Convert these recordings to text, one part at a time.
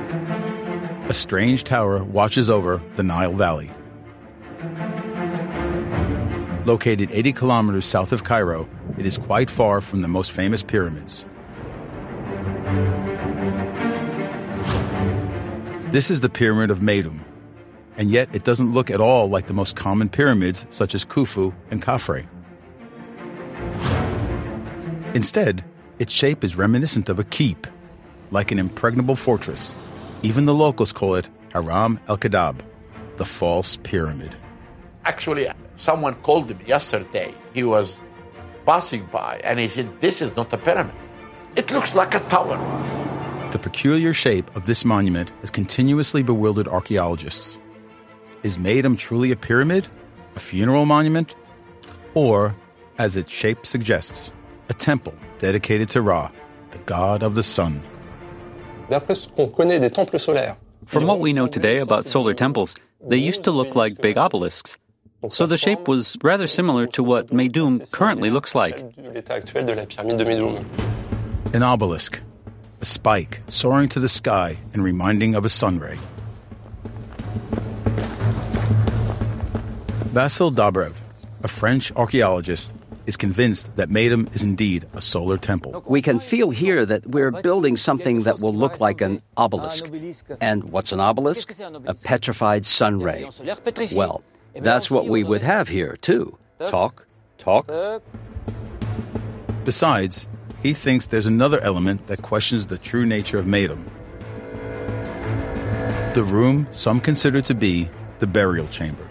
A strange tower watches over the Nile Valley. Located 80 kilometers south of Cairo, it is quite far from the most famous pyramids. This is the Pyramid of Meidum, and yet it doesn't look at all like the most common pyramids such as Khufu and Khafre. Instead, its shape is reminiscent of a keep, like an impregnable fortress. Even the locals call it Haram el-Kadab, the false pyramid. Actually, someone called me yesterday. He was passing by and he said, "This is not a pyramid. It looks like a tower." The peculiar shape of this monument has continuously bewildered archaeologists. Is Meidum truly a pyramid, a funeral monument, or, as its shape suggests, a temple dedicated to Ra, the god of the sun? From what we know today about solar temples, they used to look like big obelisks. So the shape was rather similar to what Meidum currently looks like. An obelisk, a spike soaring to the sky and reminding of a sun ray. Vasil Dobrev, a French archaeologist, is convinced that Meidum is indeed a solar temple. We can feel here that we're building something that will look like an obelisk. And what's an obelisk? A petrified sun ray. Well, that's what we would have here, too. Talk. Besides, he thinks there's another element that questions the true nature of Meidum. The room some consider to be the burial chamber.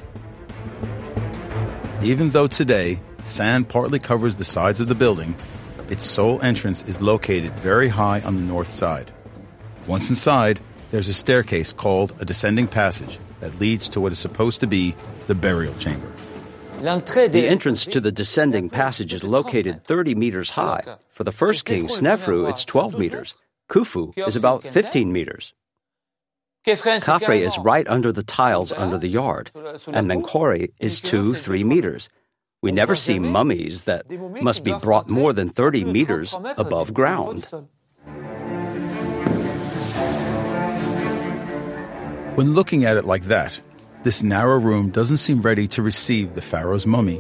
Even though today sand partly covers the sides of the building, its sole entrance is located very high on the north side. Once inside, there's a staircase called a descending passage that leads to what is supposed to be the burial chamber. The entrance to the descending passage is located 30 meters high. For the first king, Snefru, it's 12 meters. Khufu is about 15 meters. Khafre is right under the tiles under the yard, and Menkaure is 2-3 meters. We never see mummies that must be brought more than 30 meters above ground. When looking at it like that, this narrow room doesn't seem ready to receive the pharaoh's mummy.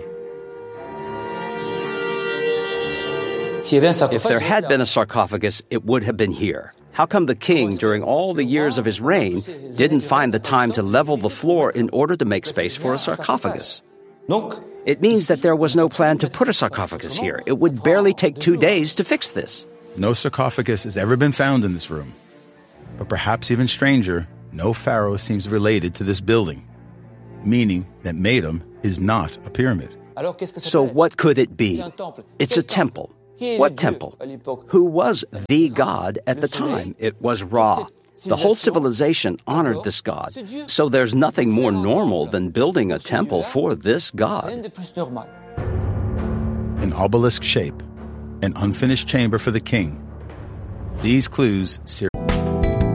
If there had been a sarcophagus, it would have been here. How come the king, during all the years of his reign, didn't find the time to level the floor in order to make space for a sarcophagus? It means that there was no plan to put a sarcophagus here. It would barely take 2 days to fix this. No sarcophagus has ever been found in this room. But perhaps even stranger, no pharaoh seems related to this building, meaning that Meidum is not a pyramid. So what could it be? It's a temple. What temple? Who was the god at the time? It was Ra. The whole civilization honored this god. So there's nothing more normal than building a temple for this god. An obelisk shape, an unfinished chamber for the king. These clues